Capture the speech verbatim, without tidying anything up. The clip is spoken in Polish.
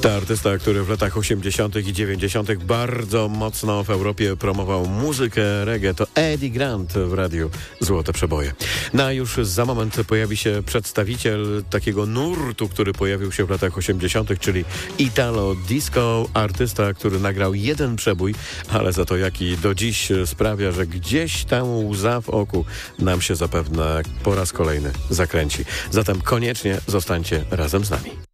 To artysta, który w latach osiemdziesiątych i dziewięćdziesiątych bardzo mocno w Europie promował muzykę reggae. To Eddie Grant w radiu Złote Przeboje. No a już za moment pojawi się przedstawiciel takiego nurtu, który pojawił się w latach osiemdziesiątych, czyli Italo Disco. Artysta, który nagrał jeden przebój, ale za to jaki do dziś sprawia, że gdzieś tam łza w oku nam się zapewne po raz kolejny zakręci. Zatem koniecznie zostańcie razem z nami.